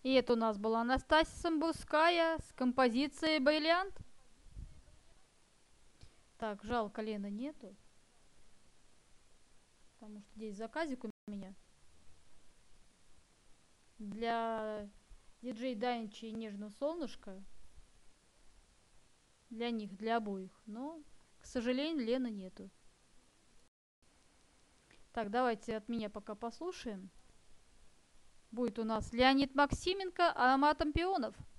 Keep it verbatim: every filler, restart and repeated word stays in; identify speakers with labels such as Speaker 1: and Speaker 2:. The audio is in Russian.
Speaker 1: И это у нас была Анастасия Самбурская с композицией «Бриллиант». Так, жалко, Лены нету, потому что здесь заказик у меня для диджей Данича и Нежного Солнышка, для них, для обоих, но, к сожалению, Лены нету. Так, давайте от меня пока послушаем. Будет у нас Леонид Максименко «Ароматом пионов».